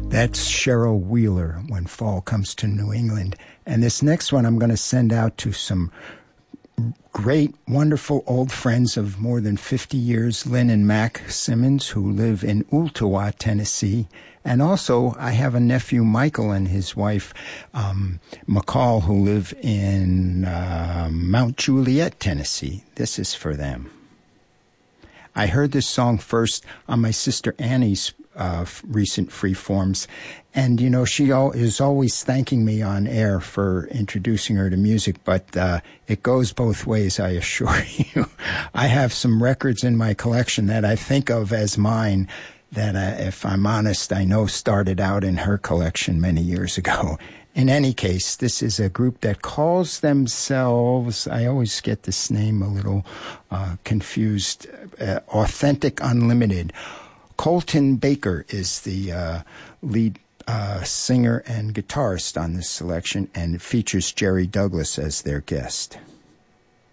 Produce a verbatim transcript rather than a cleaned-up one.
That's Cheryl Wheeler, When Fall Comes to New England. And this next one I'm going to send out to some great, wonderful old friends of more than fifty years, Lynn and Mac Simmons, who live in Ooltewah, Tennessee. And also, I have a nephew, Michael, and his wife, um, McCall, who live in uh, Mount Juliet, Tennessee. This is for them. I heard this song first on my sister Annie's uh, recent Freeforms, and, you know, she al- is always thanking me on air for introducing her to music, but uh, it goes both ways, I assure you. I have some records in my collection that I think of as mine that, uh, if I'm honest, I know started out in her collection many years ago. In any case, this is a group that calls themselves, I always get this name a little uh, confused, uh, Authentic Unlimited. Colton Baker is the uh, lead uh, singer and guitarist on this selection, and it features Jerry Douglas as their guest.